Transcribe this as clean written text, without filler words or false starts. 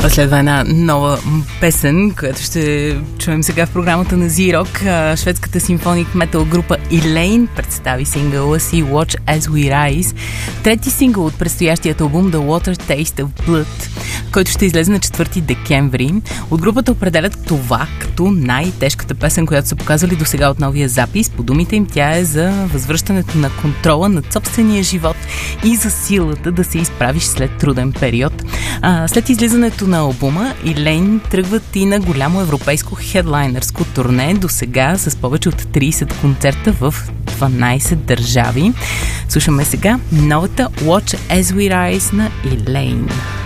Следва една нова песен, която ще чуем сега в програмата на Z-Rock. Шведската симфоник метал група Elaine представи сингъла си Watch As We Rise. Трети сингъл от предстоящият албум The Water Taste of Blood, който ще излезе на 4 декември. От групата определят това като най-тежката песен, която са показали до сега от новия запис. По думите им тя е за възвръщането на контрола над собствения живот и за силата да се изправиш след труден период. След излизането на албума, Elaine тръгват и на голямо европейско хедлайнерско турне, до сега с повече от 30 концерта в 12 държави. Слушаме сега новата Watch As We Rise на Elaine.